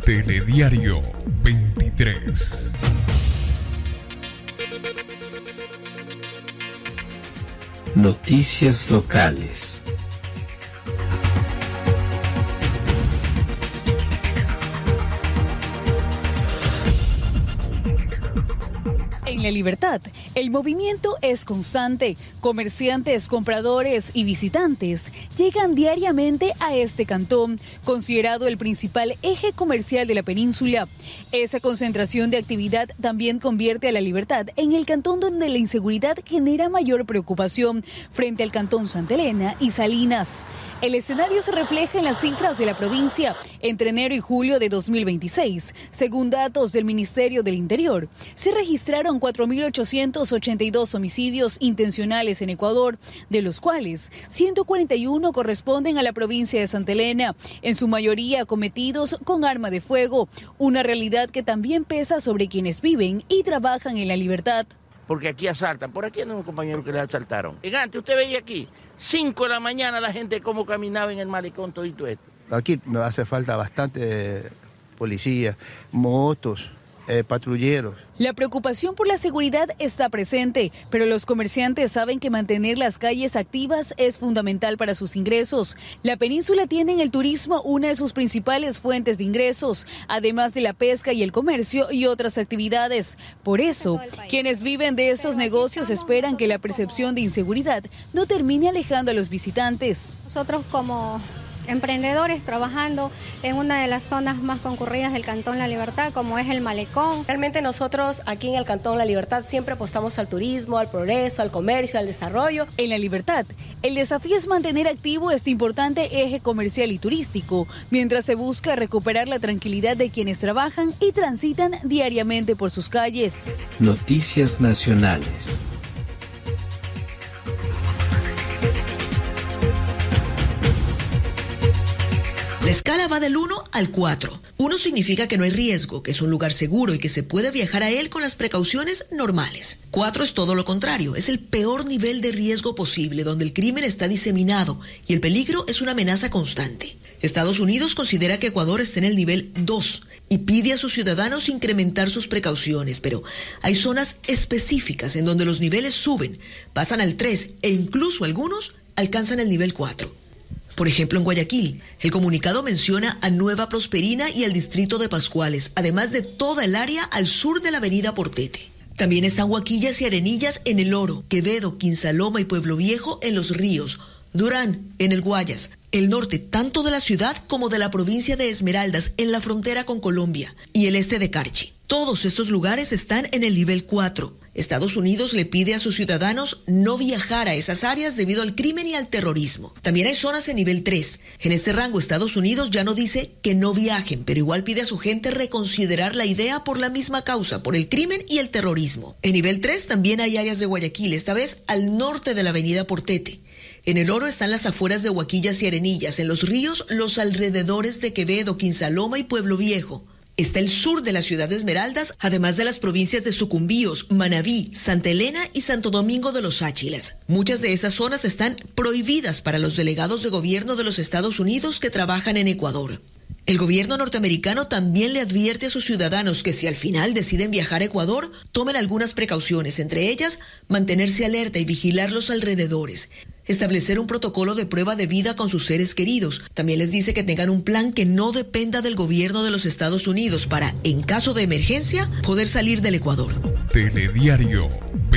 Telediario 23. Noticias locales. En La Libertad, el movimiento es constante. Comerciantes, compradores y visitantes llegan diariamente a este cantón, considerado el principal eje comercial de la península. Esa concentración de actividad también convierte a La Libertad en el cantón donde la inseguridad genera mayor preocupación frente al cantón Santa Elena y Salinas. El escenario se refleja en las cifras de la provincia. Entre enero y julio de 2026, según datos del Ministerio del Interior, se registraron 4.882 homicidios intencionales en Ecuador, de los cuales 141 corresponden a la provincia de Santa Elena, en su mayoría cometidos con arma de fuego, una realidad que también pesa sobre quienes viven y trabajan en La Libertad. Porque aquí asaltan, por aquí hay un compañero que le asaltaron. Antes usted veía aquí, 5 de la mañana la gente cómo caminaba en el malecón todito esto. Aquí nos hace falta bastante policía, motos, patrulleros. La preocupación por la seguridad está presente, pero los comerciantes saben que mantener las calles activas es fundamental para sus ingresos. La península tiene en el turismo una de sus principales fuentes de ingresos, además de la pesca y el comercio y otras actividades. Por eso, quienes viven de estos negocios esperan que la percepción de inseguridad no termine alejando a los visitantes. Nosotros como emprendedores trabajando en una de las zonas más concurridas del Cantón La Libertad, como es el Malecón. Realmente nosotros aquí en el Cantón La Libertad siempre apostamos al turismo, al progreso, al comercio, al desarrollo. En La Libertad, el desafío es mantener activo este importante eje comercial y turístico, mientras se busca recuperar la tranquilidad de quienes trabajan y transitan diariamente por sus calles. Noticias nacionales. La escala va del 1 al 4. 1 significa que no hay riesgo, que es un lugar seguro y que se puede viajar a él con las precauciones normales. 4 es todo lo contrario, es el peor nivel de riesgo posible, donde el crimen está diseminado y el peligro es una amenaza constante. Estados Unidos considera que Ecuador está en el nivel 2 y pide a sus ciudadanos incrementar sus precauciones, pero hay zonas específicas en donde los niveles suben, pasan al 3 e incluso algunos alcanzan el nivel 4. Por ejemplo, en Guayaquil, el comunicado menciona a Nueva Prosperina y al distrito de Pascuales, además de toda el área al sur de la avenida Portete. También están Huaquillas y Arenillas en El Oro, Quevedo, Quinsaloma y Pueblo Viejo en Los Ríos, Durán en el Guayas, el norte tanto de la ciudad como de la provincia de Esmeraldas en la frontera con Colombia y el este de Carchi. Todos estos lugares están en el nivel 4. Estados Unidos le pide a sus ciudadanos no viajar a esas áreas debido al crimen y al terrorismo. También hay zonas en nivel 3. En este rango, Estados Unidos ya no dice que no viajen, pero igual pide a su gente reconsiderar la idea por la misma causa, por el crimen y el terrorismo. En nivel 3 también hay áreas de Guayaquil, esta vez al norte de la avenida Portete. En El Oro están las afueras de Huaquillas y Arenillas, en Los Ríos los alrededores de Quevedo, Quinsaloma y Pueblo Viejo. Está el sur de la ciudad de Esmeraldas, además de las provincias de Sucumbíos, Manabí, Santa Elena y Santo Domingo de los Áchilas. Muchas de esas zonas están prohibidas para los delegados de gobierno de los Estados Unidos que trabajan en Ecuador. El gobierno norteamericano también le advierte a sus ciudadanos que si al final deciden viajar a Ecuador, tomen algunas precauciones, entre ellas mantenerse alerta y vigilar los alrededores. Establecer un protocolo de prueba de vida con sus seres queridos. También les dice que tengan un plan que no dependa del gobierno de los Estados Unidos para, en caso de emergencia, poder salir del Ecuador. Telediario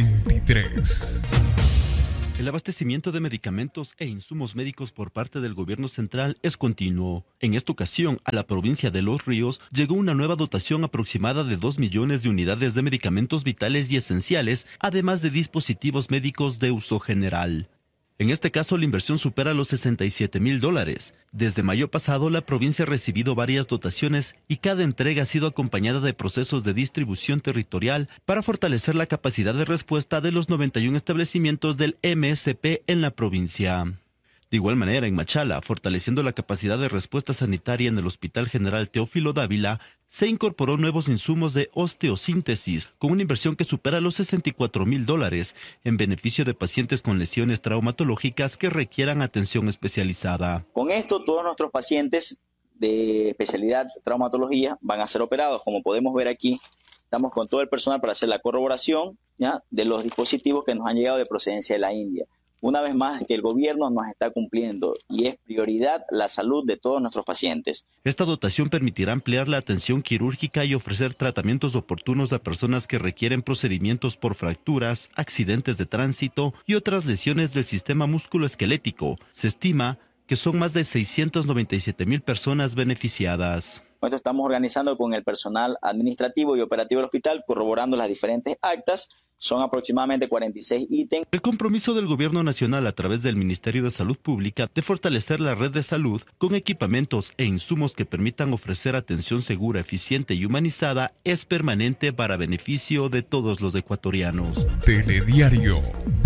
23. El abastecimiento de medicamentos e insumos médicos por parte del gobierno central es continuo. En esta ocasión, a la provincia de Los Ríos llegó una nueva dotación aproximada de 2 millones de unidades de medicamentos vitales y esenciales, además de dispositivos médicos de uso general. En este caso, la inversión supera los $67,000. Desde mayo pasado, la provincia ha recibido varias dotaciones y cada entrega ha sido acompañada de procesos de distribución territorial para fortalecer la capacidad de respuesta de los 91 establecimientos del MSP en la provincia. De igual manera, en Machala, fortaleciendo la capacidad de respuesta sanitaria en el Hospital General Teófilo Dávila, se incorporó nuevos insumos de osteosíntesis con una inversión que supera los $64,000 en beneficio de pacientes con lesiones traumatológicas que requieran atención especializada. Con esto, todos nuestros pacientes de especialidad traumatología van a ser operados. Como podemos ver aquí, estamos con todo el personal para hacer la corroboración, ¿ya?, de los dispositivos que nos han llegado de procedencia de la India. Una vez más, que el gobierno nos está cumpliendo y es prioridad la salud de todos nuestros pacientes. Esta dotación permitirá ampliar la atención quirúrgica y ofrecer tratamientos oportunos a personas que requieren procedimientos por fracturas, accidentes de tránsito y otras lesiones del sistema musculoesquelético. Se estima que son más de 697,000 personas beneficiadas. Nosotros estamos organizando con el personal administrativo y operativo del hospital, corroborando las diferentes actas. Son aproximadamente 46 ítems. El compromiso del Gobierno Nacional a través del Ministerio de Salud Pública de fortalecer la red de salud con equipamientos e insumos que permitan ofrecer atención segura, eficiente y humanizada es permanente para beneficio de todos los ecuatorianos. Telediario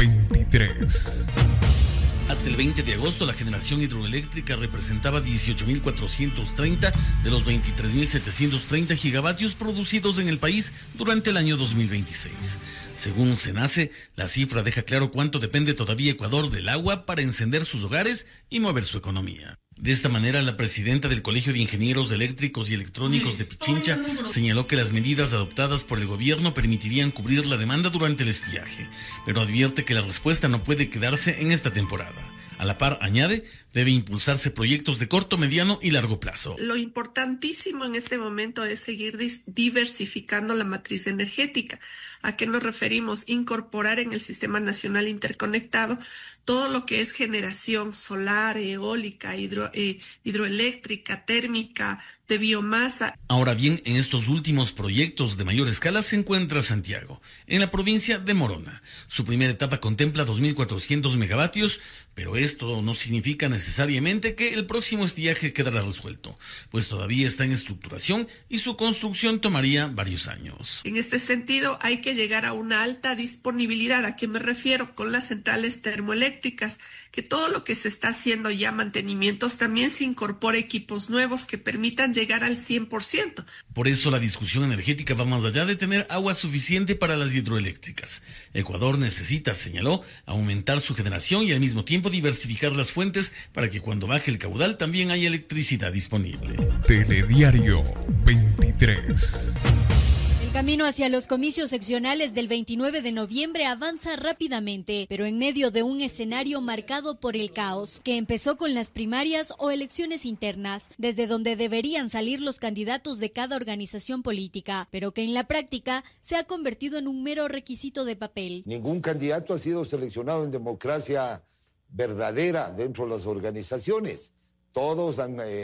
23. Hasta el 20 de agosto, la generación hidroeléctrica representaba 18,430 de los 23,730 gigavatios producidos en el país durante el año 2026. Según CENACE, la cifra deja claro cuánto depende todavía Ecuador del agua para encender sus hogares y mover su economía. De esta manera, la presidenta del Colegio de Ingenieros Eléctricos y Electrónicos de Pichincha señaló que las medidas adoptadas por el gobierno permitirían cubrir la demanda durante el estiaje, pero advierte que la respuesta no puede quedarse en esta temporada. A la par, añade, debe impulsarse proyectos de corto, mediano y largo plazo. Lo importantísimo en este momento es seguir diversificando la matriz energética. ¿A qué nos referimos? Incorporar en el Sistema Nacional Interconectado todo lo que es generación solar, eólica, hidroeléctrica, térmica, de biomasa. Ahora bien, en estos últimos proyectos de mayor escala se encuentra Santiago, en la provincia de Morona. Su primera etapa contempla 2,400 megavatios, pero esto no significa necesariamente que el próximo estiaje quedará resuelto, pues todavía está en estructuración y su construcción tomaría varios años. En este sentido, hay que llegar a una alta disponibilidad. ¿A qué me refiero? Con las centrales termoeléctricas, que todo lo que se está haciendo ya, mantenimientos, también se incorpore equipos nuevos que permitan llegar al 100%. Por eso la discusión energética va más allá de tener agua suficiente para las hidroeléctricas. Ecuador necesita, señaló, aumentar su generación y al mismo tiempo diversificar las fuentes para que cuando baje el caudal también haya electricidad disponible. Telediario 23. El camino hacia los comicios seccionales del 29 de noviembre avanza rápidamente, pero en medio de un escenario marcado por el caos, que empezó con las primarias o elecciones internas, desde donde deberían salir los candidatos de cada organización política, pero que en la práctica se ha convertido en un mero requisito de papel. Ningún candidato ha sido seleccionado en democracia verdadera dentro de las organizaciones. Todos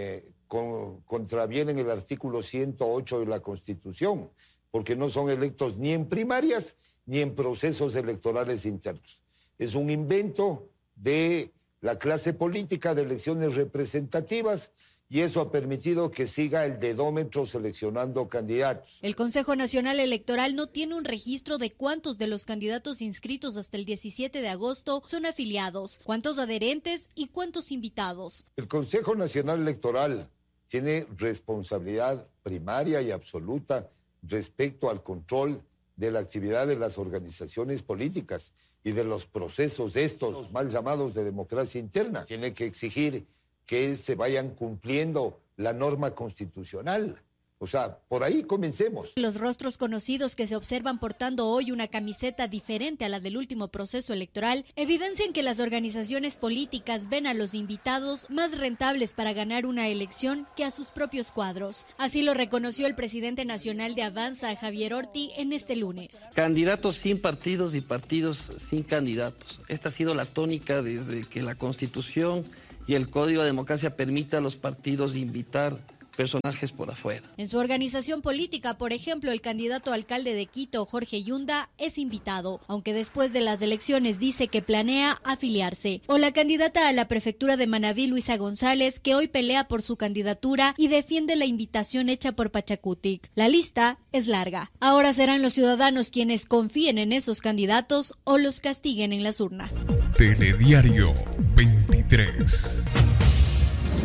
contravienen el artículo 108 de la Constitución, porque no son electos ni en primarias ni en procesos electorales internos. Es un invento de la clase política de elecciones representativas y eso ha permitido que siga el dedómetro seleccionando candidatos. El Consejo Nacional Electoral no tiene un registro de cuántos de los candidatos inscritos hasta el 17 de agosto son afiliados, cuántos adherentes y cuántos invitados. El Consejo Nacional Electoral tiene responsabilidad primaria y absoluta respecto al control de la actividad de las organizaciones políticas y de los procesos estos mal llamados de democracia interna. Tiene que exigir que se vayan cumpliendo la norma constitucional. O sea, por ahí comencemos. Los rostros conocidos que se observan portando hoy una camiseta diferente a la del último proceso electoral evidencian que las organizaciones políticas ven a los invitados más rentables para ganar una elección que a sus propios cuadros. Así lo reconoció el presidente nacional de Avanza, Javier Orti, en este lunes. Candidatos sin partidos y partidos sin candidatos. Esta ha sido la tónica desde que la Constitución y el Código de Democracia permite a los partidos invitar personajes por afuera. En su organización política, por ejemplo, el candidato a alcalde de Quito, Jorge Yunda, es invitado, aunque después de las elecciones dice que planea afiliarse. O la candidata a la prefectura de Manabí, Luisa González, que hoy pelea por su candidatura y defiende la invitación hecha por Pachacutic. La lista es larga. Ahora serán los ciudadanos quienes confíen en esos candidatos o los castiguen en las urnas. Telediario 23.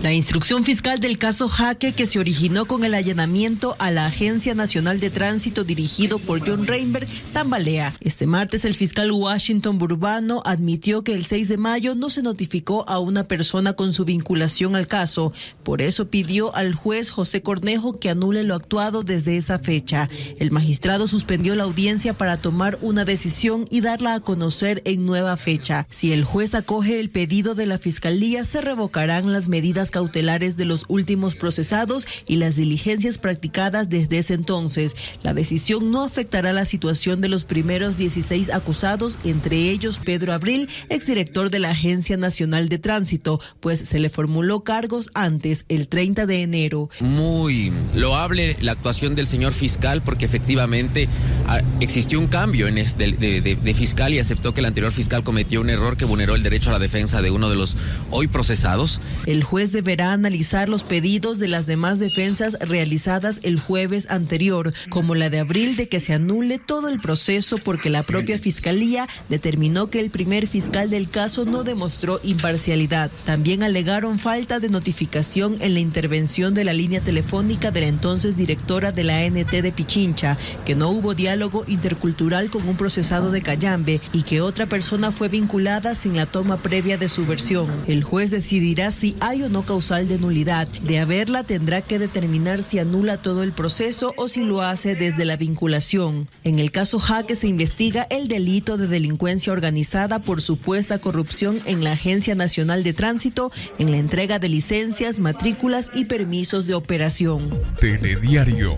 La instrucción fiscal del caso Jaque, que se originó con el allanamiento a la Agencia Nacional de Tránsito dirigido por John Reinberg, tambalea. Este martes el fiscal Washington Burbano admitió que el 6 de mayo no se notificó a una persona con su vinculación al caso. Por eso pidió al juez José Cornejo que anule lo actuado desde esa fecha. El magistrado suspendió la audiencia para tomar una decisión y darla a conocer en nueva fecha. Si el juez acoge el pedido de la fiscalía, se revocarán las medidas cautelares de los últimos procesados y las diligencias practicadas desde ese entonces. La decisión no afectará la situación de los primeros 16 acusados, entre ellos Pedro Abril, exdirector de la Agencia Nacional de Tránsito, pues se le formuló cargos antes, el 30 de enero. Muy loable la actuación del señor fiscal, porque efectivamente existió un cambio de fiscal y aceptó que el anterior fiscal cometió un error que vulneró el derecho a la defensa de uno de los hoy procesados. El juez deberá analizar los pedidos de las demás defensas realizadas el jueves anterior, como la de Abril de que se anule todo el proceso porque la propia fiscalía determinó que el primer fiscal del caso no demostró imparcialidad. También alegaron falta de notificación en la intervención de la línea telefónica de la entonces directora de la ANT de Pichincha, que no hubo diálogo intercultural con un procesado de Cayambe y que otra persona fue vinculada sin la toma previa de su versión. El juez decidirá si hay o no causal de nulidad. De haberla, tendrá que determinar si anula todo el proceso o si lo hace desde la vinculación. En el caso Jaque se investiga el delito de delincuencia organizada por supuesta corrupción en la Agencia Nacional de Tránsito en la entrega de licencias, matrículas y permisos de operación. Telediario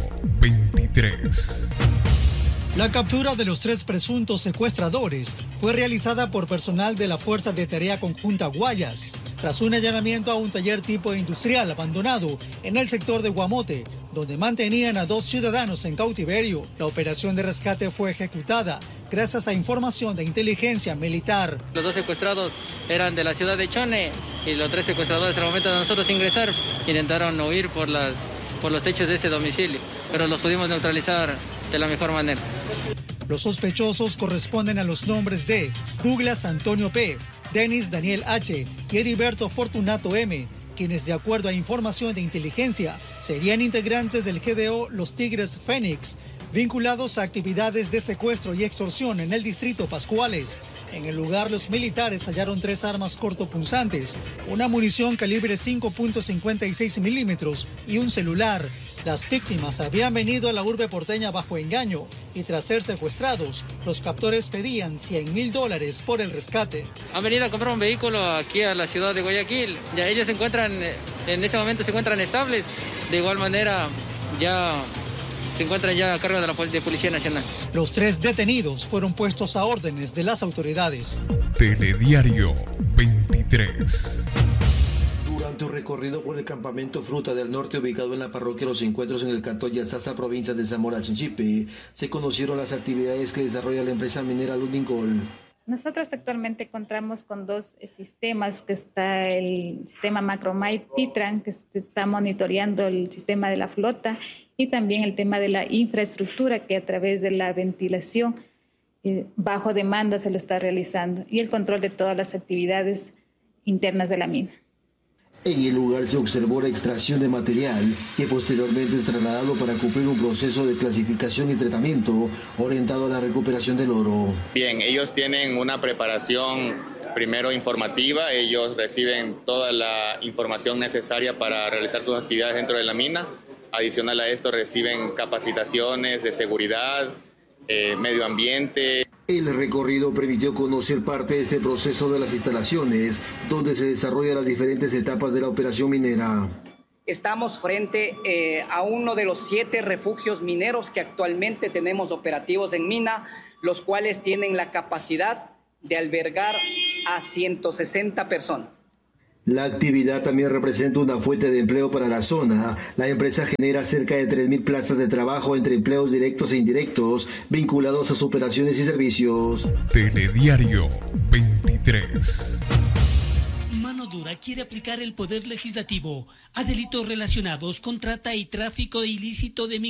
23. La captura de los 3 presuntos secuestradores fue realizada por personal de la Fuerza de Tarea Conjunta Guayas, tras un allanamiento a un taller tipo industrial abandonado en el sector de Guamote, donde mantenían a 2 ciudadanos en cautiverio. La operación de rescate fue ejecutada gracias a información de inteligencia militar. Los 2 secuestrados eran de la ciudad de Chone y los 3 secuestradores al momento de nosotros ingresar intentaron huir por los techos de este domicilio, pero los pudimos neutralizar de la mejor manera. Los sospechosos corresponden a los nombres de Douglas Antonio P., Denis Daniel H. y Heriberto Fortunato M., quienes de acuerdo a información de inteligencia serían integrantes del GDO Los Tigres Fénix, vinculados a actividades de secuestro y extorsión en el distrito Pascuales. En el lugar, los militares hallaron 3 armas cortopunzantes, una munición calibre 5.56 milímetros y un celular. Las víctimas habían venido a la urbe porteña bajo engaño y tras ser secuestrados, los captores pedían $100,000 por el rescate. Han venido a comprar un vehículo aquí a la ciudad de Guayaquil. Ya ellos en este momento se encuentran estables. De igual manera, ya se encuentran ya a cargo de Policía Nacional. Los 3 detenidos fueron puestos a órdenes de las autoridades. Telediario 23. Durante un recorrido por el campamento Fruta del Norte, ubicado en la parroquia Los Encuentros en el cantón Yatzasa, provincia de Zamora Chinchipe, se conocieron las actividades que desarrolla la empresa minera Ludingol. Nosotros actualmente contamos con 2 sistemas, que está el sistema Macromay Pitran, que está monitoreando el sistema de la flota, y también el tema de la infraestructura, que a través de la ventilación bajo demanda se lo está realizando, y el control de todas las actividades internas de la mina. En el lugar se observó la extracción de material que posteriormente es trasladado para cumplir un proceso de clasificación y tratamiento orientado a la recuperación del oro. Bien, ellos tienen una preparación primero informativa, ellos reciben toda la información necesaria para realizar sus actividades dentro de la mina. Adicional a esto reciben capacitaciones de seguridad, medio ambiente. El recorrido permitió conocer parte de este proceso de las instalaciones, donde se desarrollan las diferentes etapas de la operación minera. Estamos frente a uno de los 7 refugios mineros que actualmente tenemos operativos en mina, los cuales tienen la capacidad de albergar a 160 personas. La actividad también representa una fuente de empleo para la zona. La empresa genera cerca de 3.000 plazas de trabajo entre empleos directos e indirectos vinculados a sus operaciones y servicios. Telediario 23. Mano dura quiere aplicar el poder legislativo a delitos relacionados con trata y tráfico ilícito de